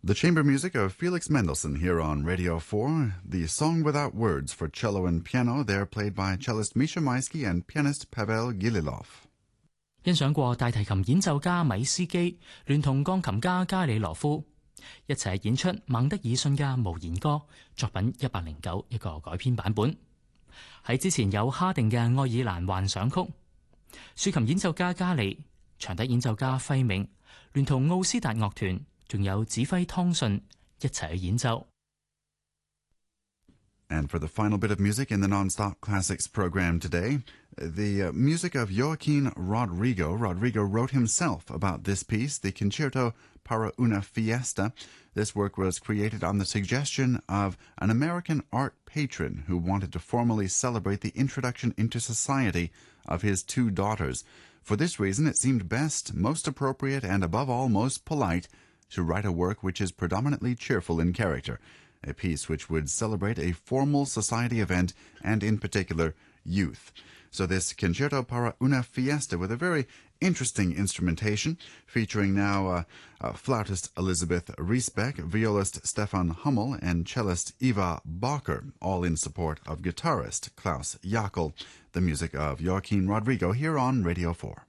The chamber music of Felix Mendelssohn here on Radio 4, the Song Without Words for cello and piano, there played by cellist Misha Maisky and pianist Pavel Gililov. 欣賞過大提琴演奏家米斯基聯同鋼琴家加里羅夫一齊演出孟德爾遜嘅無言歌作品109一個改編版本。喺之前有哈定嘅愛爾蘭幻想曲，豎琴演奏家加里、長笛演奏家費明聯同奧斯達樂團仲有指揮湯信一齊去演奏。 And for the final bit of music in the Non-Stop Classics program today, the music of Joaquin Rodrigo. Rodrigo wrote himself about this piece, the Concerto para una Fiesta. This work was created on the suggestion of an American art patron who wanted to formally celebrate the introduction into society of his two daughters. For this reason, it seemed best, most appropriate, and above all, most polite to write a work which is predominantly cheerful in character, a piece which would celebrate a formal society event and, in particular, youth. So this Concerto para una Fiesta with a very interesting instrumentation, featuring now flautist Elizabeth Riesbeck, violist Stefan Hummel, and cellist Eva Bacher, all in support of guitarist Klaus Jakel. The music of Joaquin Rodrigo here on Radio 4.